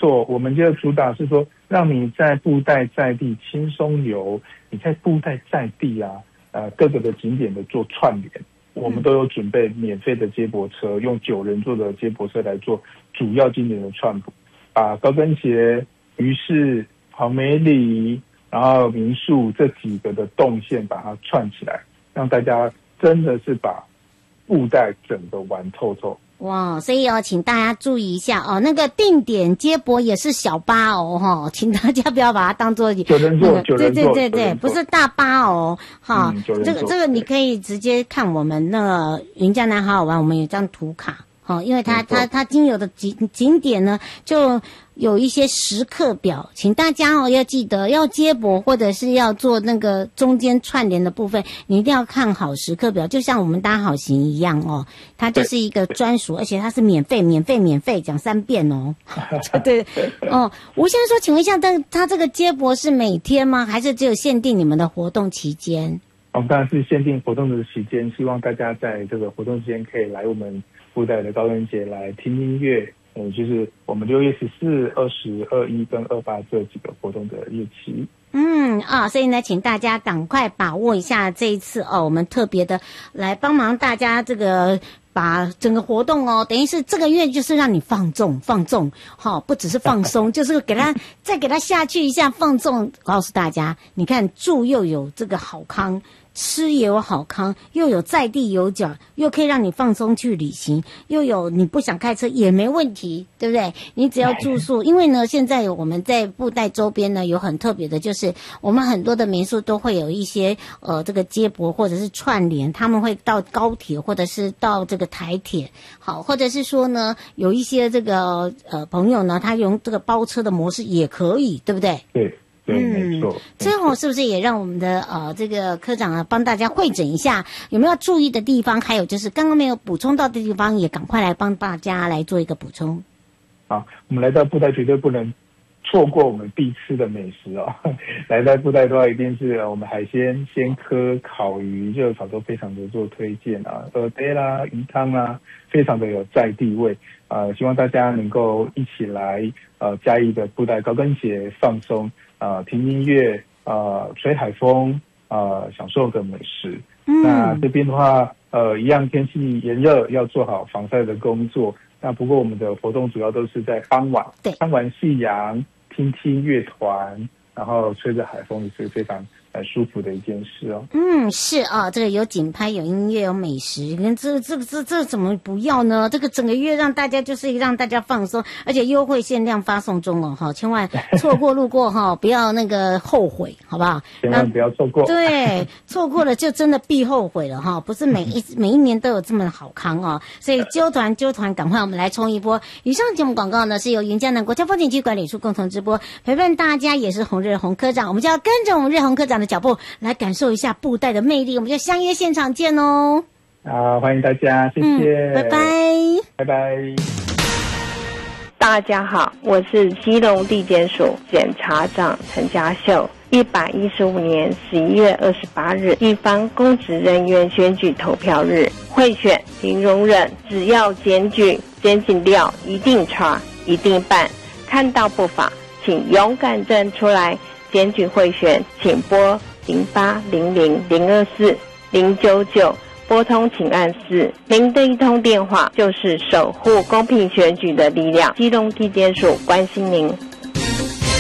错，我们的主打是说让你在布袋在地轻松游，你在布袋在地啊，各个的景点的做串联，我们都有准备免费的接驳车，用9人座的接驳车来做主要景点的串补，把高跟鞋、鱼市、黄梅里，然后民宿这几个的动线把它串起来，让大家真的是把布袋整个玩透透。 哇，所以请大家注意一下哦，那个定点接驳也是小巴哦，请大家不要把它当做 9人座，9人座， 对，不是大巴哦，哈，这个你可以直接看我们那个云嘉南好好玩，我们有张图卡。因为它经有的景点呢，就有一些时刻表，请大家要记得，要接驳或者是要做那个中间串联的部分，你一定要看好时刻表，就像我们搭好行一样哦，它就是一个专属，而且它是免费，讲3遍哦。对哦，吴先生说，请问一下，它这个接驳是每天吗？还是只有限定你们的活动期间？ 当然是限定活动的期间，希望大家在这个活动期间可以来我们布袋的高跟节来听音乐，就是我们6月14、20、21跟28这几个活动的日期。 所以呢，请大家赶快把握一下这一次我们特别的来帮忙大家这个把整个活动等于是这个月就是让你放纵，不只是放松，就是再给他下去一下放纵。告诉大家，你看住又有这个好康，吃也有好康，又有在地有角，又可以让你放松去旅行，又有你不想开车也没问题，对不对？你只要住宿，因为呢，现在我们在布袋周边呢有很特别的，就是我们很多的民宿都会有一些这个接驳或者是串联，他们会到高铁或者是到这个台铁，好，或者是说呢有一些这个朋友呢，他用这个包车的模式也可以，对不对？ 对，没错。 最后是不是也让我们的这个科长帮大家汇诊一下有没有注意的地方，还有就是刚刚没有补充到的地方，也赶快来帮大家来做一个补充。 好，我们来到布袋绝对不能错过我们必吃的美食哦。来到布袋的话，一定是我们海鲜、鲜科、烤鱼、热炒都非常的做推荐啊，鹅杯啦、鱼汤啦，非常的有在地味。希望大家能够一起来嘉义的布袋高跟节放松。听音乐，吹海风，享受的美食。那这边的话，一样天气炎热，要做好防晒的工作。那不过我们的活动主要都是在傍晚，看完夕阳，听乐团，然后吹着海风，也是非常舒服的一件事哦。 是啊，这个有景拍，有音乐，有美食，跟这怎么不要呢？这个整个月让大家就是让大家放松，而且优惠限量发送中哦，千万错过路过不要那个后悔，好不好？ 千万不要错过。 对，错过了就真的必后悔了不是每一年都有这么好康哦，所以揪团，赶快我们来冲一波。以上节目广告呢是由云嘉南国家风景区管理处共同直播，陪伴大家也是洪日宏科长，我们就要跟着我们日宏科长的脚步来感受一下布袋的魅力，我们就相约现场见哦。 好，欢迎大家，谢谢， 拜拜， 拜拜。 大家好，我是基隆地检署检察长陈家秀。115年11月28日，地方公职人员选举投票日，贿选零容忍，只要检举，检警料一定查，一定办。看到不法，请勇敢站出来。检举贿选，请拨0800024099，拨通请按4，您的一通电话就是守护公平选举的力量。基隆地检署关心您。